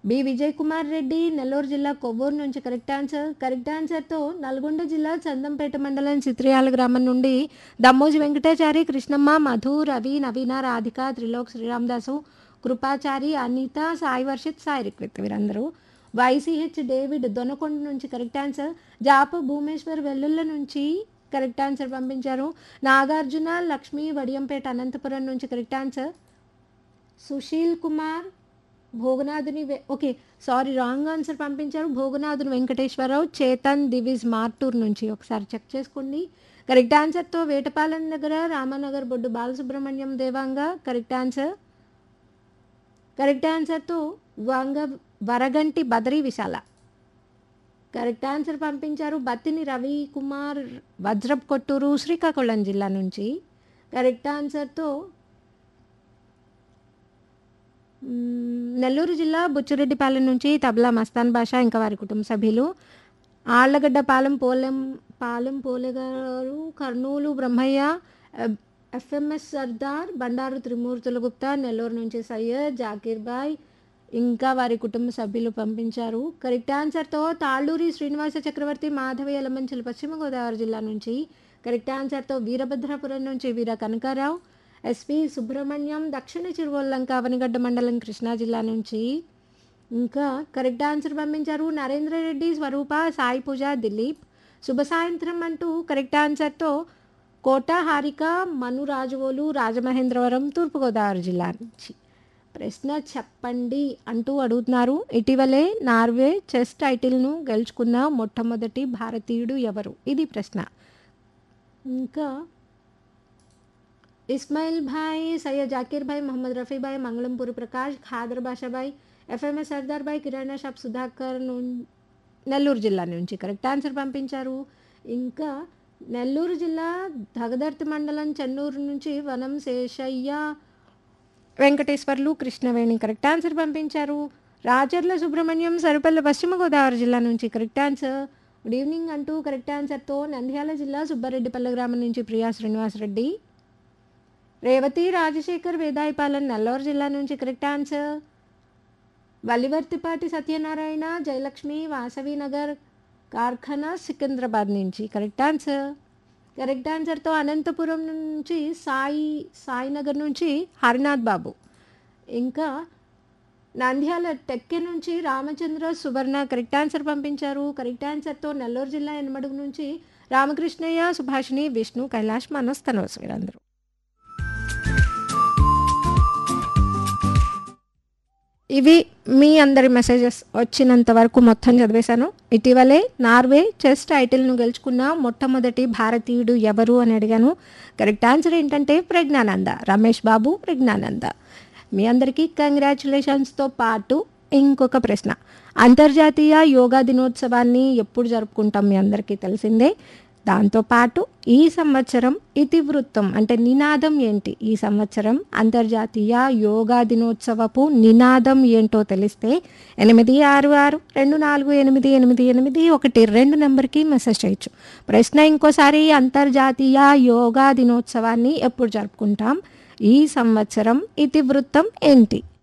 B Vijay Kumar Reddy Nellore జిల్లా కొవ్వూరు నుంచి correct answer. Correct ఆన్సర్తో నల్గొండ జిల్లా చందంపేట మండలం చిత్రియాల గ్రామం నుండి దమ్మోజి వెంకటాచారి, కృష్ణమ్మ, మధు, రవి, నవీన, రాధిక, త్రిలోక్, శ్రీరామదాసు, కృపాచారి, అనిత, సాయి వర్షిత్, సాయి రిక్విత్ వీరందరూ. వైసీహెచ్ డేవిడ్ దొనకొండ నుంచి కరెక్ట్ ఆన్సర్. జాప భూమేశ్వర్ వెల్లుల్ల నుంచి కరెక్ట్ ఆన్సర్ పంపించారు. నాగార్జున లక్ష్మి వడియంపేట అనంతపురం నుంచి correct answer. Sushil Kumar Bhoganathuni okay sorry wrong answer పంపించారు. భోగనాథుని వెంకటేశ్వరరావు, చేతన్ దివిజ్ మార్టూర్ నుంచి ఒకసారి చెక్ చేసుకోండి. కరెక్ట్ ఆన్సర్తో వేటపాలెం దగ్గర రామనగర్ బొడ్డు Balasubrahmanyam Devanga correct answer. Correct ఆన్సర్తో వరగంటి బదరీ విశాల కరెక్ట్ ఆన్సర్ పంపించారు. బత్తిని రవి కుమార్ వజ్రప్ కొట్టూరు శ్రీకాకుళం జిల్లా నుంచి కరెక్ట్ ఆన్సర్తో నెల్లూరు జిల్లా బుచ్చిరెడ్డిపాలెం నుంచి తబలా మస్తాన్ బాషా ఇంకా వారి కుటుంబ సభ్యులు. ఆళ్లగడ్డ పాలెం పోలే గారు, కర్నూలు బ్రహ్మయ్య, ఎఫ్ఎంఎస్ సర్దార్, బండారు త్రిమూర్తుల గుప్తా, నెల్లూరు నుంచి సయ్యద్ జాకీర్ బాయ్ ఇంకా వారి కుటుంబ సభ్యులు పంపించారు. కరెక్ట్ ఆన్సర్తో తాళ్ళూరి శ్రీనివాస చక్రవర్తి, మాధవి ఎలమంచిల పశ్చిమ గోదావరి జిల్లా నుంచి కరెక్ట్ ఆన్సర్తో వీరభద్రాపురం నుంచి వీర కనకారావు, ఎస్పి సుబ్రహ్మణ్యం, దక్షిణ చిరువల్లంక అవనిగడ్డ మండలం కృష్ణా జిల్లా నుంచి ఇంకా కరెక్ట్ ఆన్సర్ పంపించారు. నరేంద్రరెడ్డి, స్వరూప, సాయి పూజ, దిలీప్ శుభ సాయంత్రం అంటూ కరెక్ట్ ఆన్సర్తో కోట హారిక, మను రాజవోలు, రాజమహేంద్రవరం తూర్పుగోదావరి జిల్లా నుంచి. ప్రశ్న చెప్పండి అంటూ అడుగుతున్నారు. ఇటీవలే నార్వే చెస్ టైటిల్ను గెలుచుకున్న మొట్టమొదటి భారతీయుడు ఎవరు? ఇది ప్రశ్న. ఇంకా ఇస్మాయిల్ భాయ్, సయ్యద్ జాకీర్ భాయ్, మొహమ్మద్ రఫీ భాయ్, మంగళంపూరి ప్రకాష్, ఖాదర్ బాషా భాయ్, ఎఫ్ఎంఎస్ సర్దార్ భాయ్, కిరాణా షాప్ సుధాకర్ నెల్లూరు జిల్లా నుంచి కరెక్ట్ ఆన్సర్ పంపించారు. ఇంకా నెల్లూరు జిల్లా దగదర్తి మండలం చెన్నూరు నుంచి వనం శేషయ్య, వెంకటేశ్వర్లు, కృష్ణవేణి కరెక్ట్ ఆన్సర్ పంపించారు. రాజర్ల సుబ్రహ్మణ్యం, సరుపల్లి పశ్చిమ గోదావరి జిల్లా నుంచి కరెక్ట్ ఆన్సర్. గుడ్ ఈవినింగ్ అంటూ కరెక్ట్ ఆన్సర్తో నంద్యాల జిల్లా సుబ్బారెడ్డిపల్లి గ్రామం నుంచి ప్రియా శ్రీనివాసరెడ్డి, రేవతి రాజశేఖర్, వేదాయపాలెం నెల్లూరు జిల్లా నుంచి కరెక్ట్ ఆన్సర్. వలివర్తిపాటి సత్యనారాయణ, జయలక్ష్మి, వాసవి నగర్ కార్ఖానా సికింద్రాబాద్ నుంచి కరెక్ట్ ఆన్సర్. కరెక్ట్ ఆన్సర్తో అనంతపురం నుంచి సాయినగర్ నుంచి హరినాథ్ బాబు, ఇంకా నంద్యాల టెక్కె నుంచి రామచంద్ర సువర్ణ కరెక్ట్ ఆన్సర్ పంపించారు. కరెక్ట్ ఆన్సర్తో నెల్లూరు జిల్లా ఎనమడుగు నుంచి రామకృష్ణయ్య, సుభాషిణి, విష్ణు, కైలాష్, మనోజ్, తనోస్ వీరందరూ. ఇవి మీ అందరి మెసేజెస్ వచ్చినంత వరకు మొత్తం చదివేశాను. ఇటీవలే నార్వే చెస్ టైటిల్ను గెలుచుకున్న మొట్టమొదటి భారతీయుడు ఎవరు అని అడిగాను. కరెక్ట్ ఆన్సర్ ఏంటంటే ప్రజ్ఞానంద, రమేష్ బాబు ప్రజ్ఞానంద. మీ అందరికీ కంగ్రాచులేషన్స్తో పాటు ఇంకొక ప్రశ్న. అంతర్జాతీయ యోగా దినోత్సవాన్ని ఎప్పుడు జరుపుకుంటాం మీ అందరికీ తెలిసిందే. దాంతోపాటు ఈ సంవత్సరం ఇతివృత్తం అంటే నినాదం ఏంటి? ఈ సంవత్సరం అంతర్జాతీయ యోగా దినోత్సవపు నినాదం ఏంటో తెలిస్తే 8662488812 నెంబర్కి మెసేజ్ చేయొచ్చు. ప్రశ్న ఇంకోసారి, అంతర్జాతీయ యోగా దినోత్సవాన్ని ఎప్పుడు జరుపుకుంటాం? ఈ సంవత్సరం ఇతివృత్తం ఏంటి?